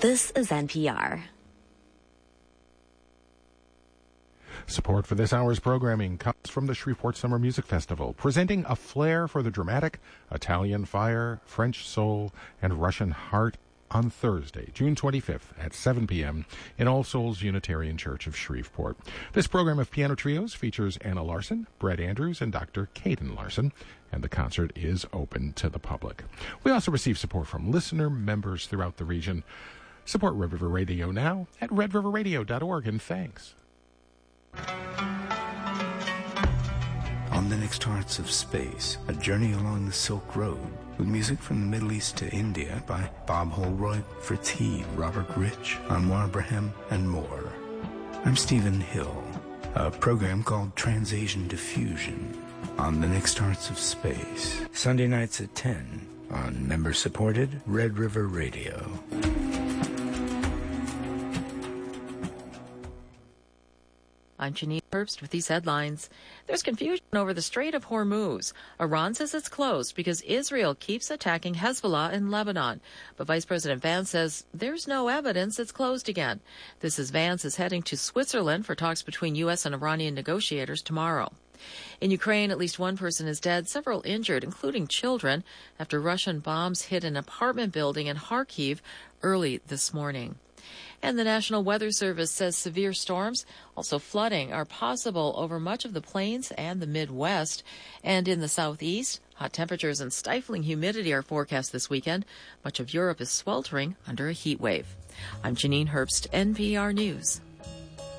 This is NPR. Support for this hour's programming comes from the Shreveport Summer Music Festival, presenting a flair for the dramatic Italian fire, French soul, and Russian heart on Thursday, June 25th at 7 p.m. in All Souls Unitarian Church of Shreveport. This program of piano trios features Anna Larson, Brett Andrews, and Dr. Caden Larson, and the concert is open to the public. We also receive support from listener members throughout the region. Support Red River Radio now at redriverradio.org, and thanks. On the Next Hearts of Space, a journey along the Silk Road, with music from the Middle East to India by Bob Holroyd, Fritz Heed, Robert Rich, Anwar Ibrahim, and more. I'm Stephen Hill. A program called Trans-Asian Diffusion on the Next Hearts of Space, Sunday nights at 10 on member-supported Red River Radio. I'm Janine Herbst with these headlines. There's confusion over the Strait of Hormuz. Iran says it's closed because Israel keeps attacking Hezbollah in Lebanon. But Vice President Vance says there's no evidence it's closed again. This is Vance is heading to Switzerland for talks between U.S. and Iranian negotiators tomorrow. In Ukraine, at least one person is dead, several injured, including children, after Russian bombs hit an apartment building in Kharkiv early this morning. And the National Weather Service says severe storms, also flooding, are possible over much of the plains and the Midwest. And in the southeast, hot temperatures and stifling humidity are forecast this weekend. Much of Europe is sweltering under a heat wave. I'm Janine Herbst, NPR News.